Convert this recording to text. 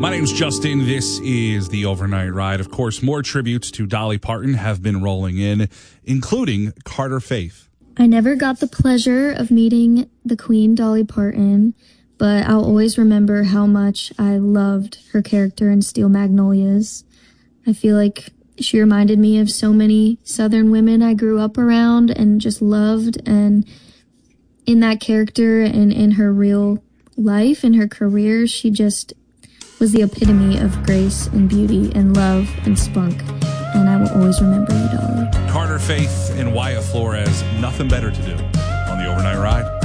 My name's Justin. This is the Overnight Ride. Of course, more tributes to Dolly Parton have been rolling in, including Carter Faith. I never got the pleasure of meeting the Queen, Dolly Parton, but I'll always remember how much I loved her character in Steel Magnolias. I feel like she reminded me of so many Southern women I grew up around and just loved, and in that character and in her real life and her career, she just was the epitome of grace and beauty and love and spunk, and I will always remember you, Dolly. Carter Faith and Wyatt Flores, nothing better to do on the Overnight Ride.